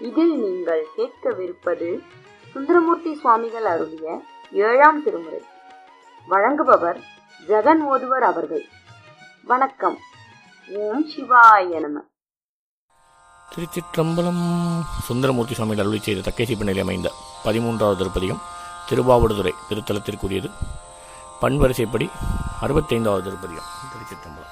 இதில் நீங்கள் கேட்கவிருப்பது சுந்தரமூர்த்தி சுவாமிகள் அருளிய 7ஆம் திருமுறை. வழங்குபவர் ஜெகன் ஓதுவர் அவர்கள். வணக்கம். ஓம் சிவாய நம. திருச்சிற்றம்பலம். சுந்தரமூர்த்தி சுவாமிகள் அருளி செய்த தக்கேசி பண்ணையில் அமைந்த 13வது திருப்பதிகம் திருவாவடுதுறை திருத்தலத்திற்குரியது. பண்வரிசைப்படி 65வது திருப்பதிகம். திருச்சிற்றம்பலம்.